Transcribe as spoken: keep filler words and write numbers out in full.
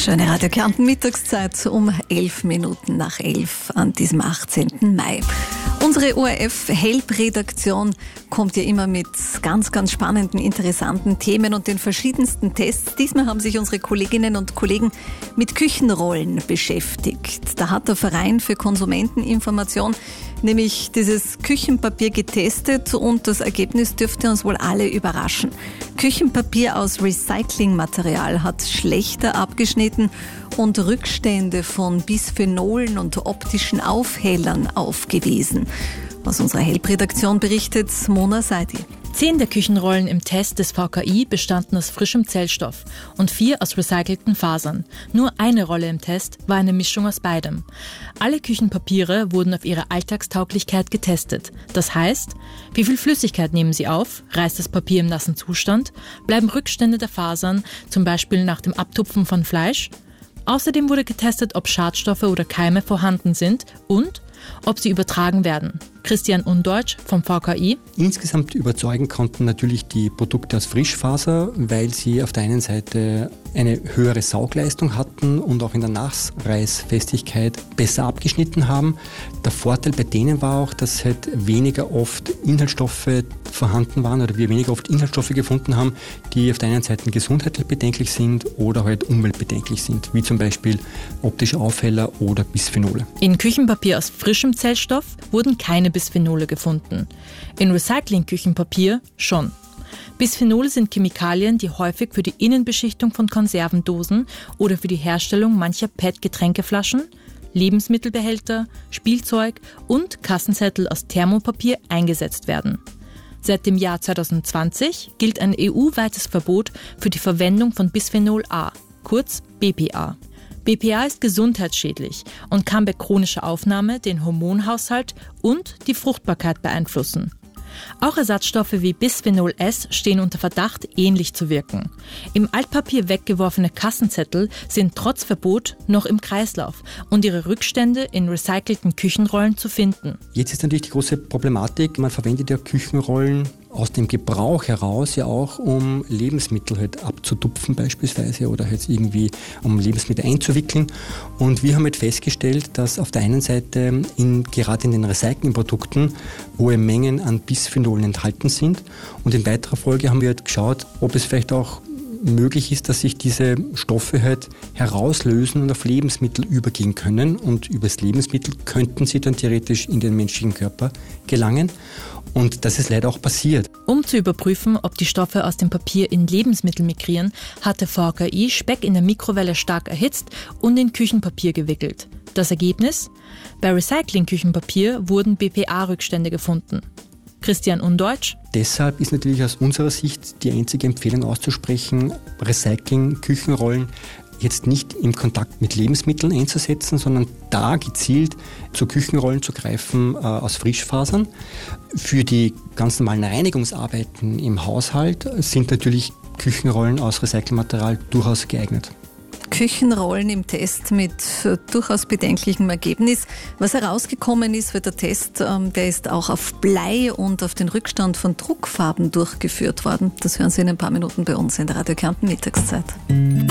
Schöne Radio Kärnten Mittagszeit um elf Minuten nach elf an diesem achtzehnten Mai. Unsere O R F-Help-Redaktion kommt ja immer mit ganz, ganz spannenden, interessanten Themen und den verschiedensten Tests. Diesmal haben sich unsere Kolleginnen und Kollegen mit Küchenrollen beschäftigt. Da hat der Verein für Konsumenteninformation nämlich dieses Küchenpapier getestet und das Ergebnis dürfte uns wohl alle überraschen. Küchenpapier aus Recyclingmaterial hat schlechter abgeschnitten und Rückstände von Bisphenolen und optischen Aufhellern aufgewiesen. Aus unserer Help-Redaktion berichtet Mona Seidi. Zehn der Küchenrollen im Test des V K I bestanden aus frischem Zellstoff und vier aus recycelten Fasern. Nur eine Rolle im Test war eine Mischung aus beidem. Alle Küchenpapiere wurden auf ihre Alltagstauglichkeit getestet. Das heißt, wie viel Flüssigkeit nehmen sie auf, reißt das Papier im nassen Zustand, bleiben Rückstände der Fasern, zum Beispiel nach dem Abtupfen von Fleisch. Außerdem wurde getestet, ob Schadstoffe oder Keime vorhanden sind und ob sie übertragen werden. Christian Undeutsch vom V K I. Insgesamt überzeugen konnten natürlich die Produkte aus Frischfaser, weil sie auf der einen Seite eine höhere Saugleistung hatten und auch in der Nachreißfestigkeit besser abgeschnitten haben. Der Vorteil bei denen war auch, dass halt weniger oft Inhaltsstoffe vorhanden waren oder wir weniger oft Inhaltsstoffe gefunden haben, die auf der einen Seite gesundheitlich bedenklich sind oder halt umweltbedenklich sind, wie zum Beispiel optische Aufheller oder Bisphenole. In Küchenpapier aus frischem Zellstoff wurden keine Bisphenole gefunden. In Recycling-Küchenpapier schon. Bisphenole sind Chemikalien, die häufig für die Innenbeschichtung von Konservendosen oder für die Herstellung mancher P E T-Getränkeflaschen, Lebensmittelbehälter, Spielzeug und Kassenzettel aus Thermopapier eingesetzt werden. Seit dem Jahr zwanzig zwanzig gilt ein E U-weites Verbot für die Verwendung von Bisphenol A, kurz B P A. B P A ist gesundheitsschädlich und kann bei chronischer Aufnahme den Hormonhaushalt und die Fruchtbarkeit beeinflussen. Auch Ersatzstoffe wie Bisphenol S stehen unter Verdacht, ähnlich zu wirken. Im Altpapier weggeworfene Kassenzettel sind trotz Verbot noch im Kreislauf und ihre Rückstände in recycelten Küchenrollen zu finden. Jetzt ist natürlich die große Problematik, man verwendet ja Küchenrollen aus dem Gebrauch heraus ja auch, um Lebensmittel halt abzutupfen beispielsweise oder halt irgendwie um Lebensmittel einzuwickeln. Und wir haben halt festgestellt, dass auf der einen Seite in, gerade in den Recyclingprodukten hohe Mengen an Bisphenolen enthalten sind. Und in weiterer Folge haben wir halt geschaut, ob es vielleicht auch möglich ist, dass sich diese Stoffe halt herauslösen und auf Lebensmittel übergehen können. Und über das Lebensmittel könnten sie dann theoretisch in den menschlichen Körper gelangen. Und das ist leider auch passiert. Um zu überprüfen, ob die Stoffe aus dem Papier in Lebensmittel migrieren, hat der V K I Speck in der Mikrowelle stark erhitzt und in Küchenpapier gewickelt. Das Ergebnis? Bei Recycling-Küchenpapier wurden B P A-Rückstände gefunden. Christian Undeutsch. Deshalb ist natürlich aus unserer Sicht die einzige Empfehlung auszusprechen, Recycling-Küchenrollen jetzt nicht im Kontakt mit Lebensmitteln einzusetzen, sondern da gezielt zu Küchenrollen zu greifen äh, aus Frischfasern. Für die ganz normalen Reinigungsarbeiten im Haushalt sind natürlich Küchenrollen aus Recyclingmaterial durchaus geeignet. Küchenrollen im Test mit äh, durchaus bedenklichem Ergebnis. Was herausgekommen ist für der Test, ähm, der ist auch auf Blei und auf den Rückstand von Druckfarben durchgeführt worden. Das hören Sie in ein paar Minuten bei uns in der Radio Kärnten Mittagszeit.